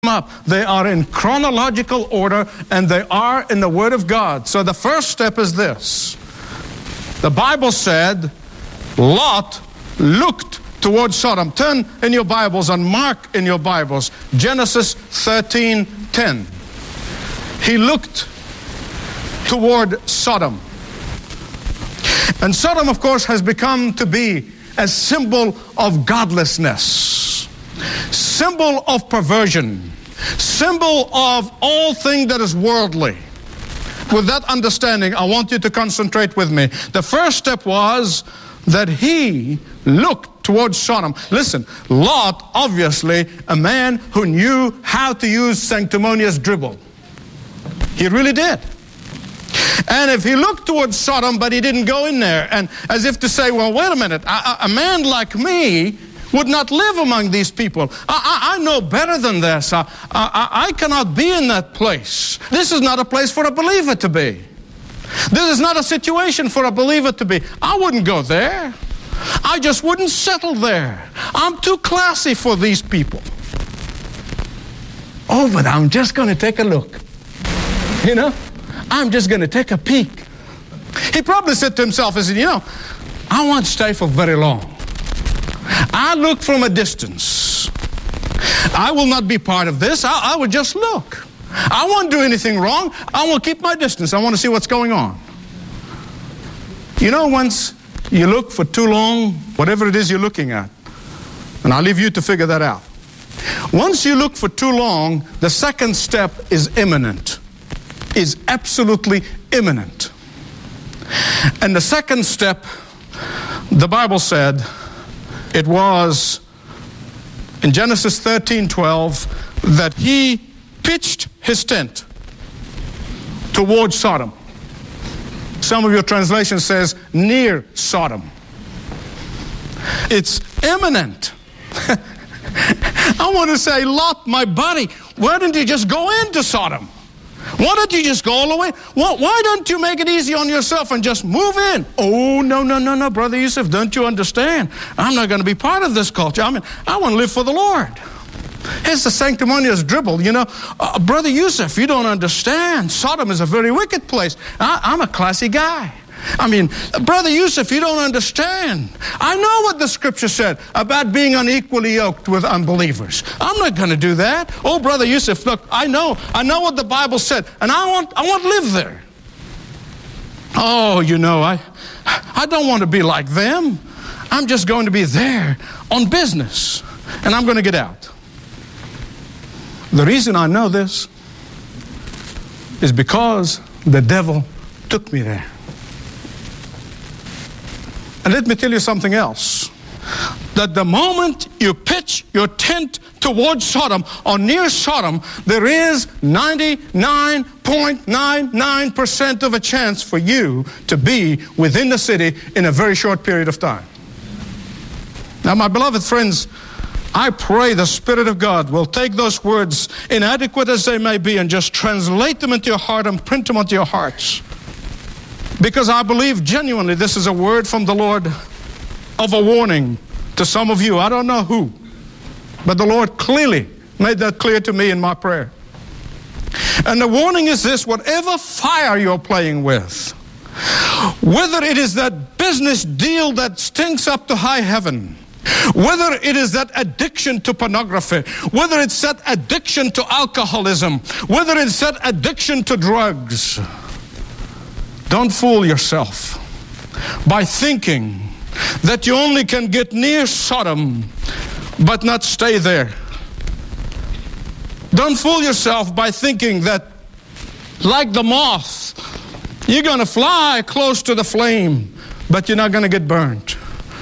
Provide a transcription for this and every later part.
up. They are in chronological order, and they are in the Word of God. So the first step is this. The Bible said Lot looked towards Sodom. Turn in your Bibles and mark in your Bibles Genesis 13:10. He looked toward Sodom. And Sodom, of course, has become to be a symbol of godlessness, symbol of perversion, symbol of all thing that is worldly. With that understanding, I want you to concentrate with me. The first step was that he looked towards Sodom. Listen, Lot, obviously, a man who knew how to use sanctimonious dribble. He really did. And if he looked towards Sodom, but he didn't go in there, and as if to say, well, wait a minute, a man like me would not live among these people. I know better than this. I cannot be in that place. This is not a place for a believer to be. This is not a situation for a believer to be. I wouldn't go there. I just wouldn't settle there. I'm too classy for these people. Oh, but I'm just going to take a look. You know, I'm just going to take a peek. He probably said to himself, he said, you know, I won't stay for very long. I look from a distance. I will not be part of this. I will just look. I won't do anything wrong. I will keep my distance. I want to see what's going on. You know, once you look for too long, whatever it is you're looking at, and I'll leave you to figure that out. Once you look for too long, the second step is imminent, is absolutely imminent. And the second step, the Bible said, it was in Genesis 13:12 that he pitched his tent towards Sodom. Some of your translation says near Sodom. It's imminent. I want to say, Lot, my buddy, why didn't you just go into Sodom? Why don't you just go all the way? Why don't you make it easy on yourself and just move in? Oh, no, Brother Yusuf, don't you understand? I'm not going to be part of this culture. I want to live for the Lord. It's the sanctimonious dribble, you know. Brother Yusuf, you don't understand. Sodom is a very wicked place. I'm a classy guy. Brother Yusuf, you don't understand. I know what the scripture said about being unequally yoked with unbelievers. I'm not going to do that. Oh, Brother Yusuf, look, I know what the Bible said, and I want to live there. Oh, you know, I don't want to be like them. I'm just going to be there on business, and I'm going to get out. The reason I know this is because the devil took me there. And let me tell you something else. That the moment you pitch your tent towards Sodom or near Sodom, there is 99.99% of a chance for you to be within the city in a very short period of time. Now, my beloved friends, I pray the Spirit of God will take those words, inadequate as they may be, and just translate them into your heart and print them onto your hearts. Because I believe genuinely this is a word from the Lord of a warning to some of you. I don't know who, but the Lord clearly made that clear to me in my prayer. And the warning is this: whatever fire you're playing with, whether it is that business deal that stinks up to high heaven, whether it is that addiction to pornography, whether it's that addiction to alcoholism, whether it's that addiction to drugs, don't fool yourself by thinking that you only can get near Sodom but not stay there. Don't fool yourself by thinking that, like the moth, you're going to fly close to the flame, but you're not going to get burned.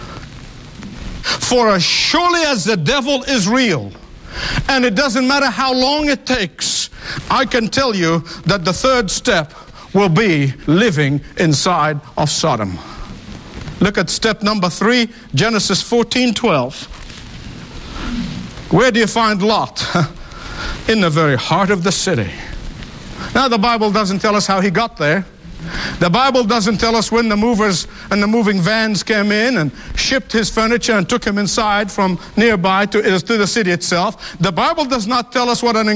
For as surely as the devil is real, and it doesn't matter how long it takes, I can tell you that the third step will be living inside of Sodom. Look at step number 3, Genesis 14:12. Where do you find Lot? In the very heart of the city. Now, the Bible doesn't tell us how he got there. The Bible doesn't tell us when the movers and the moving vans came in and shipped his furniture and took him inside from nearby to the city itself. The Bible does not tell us what an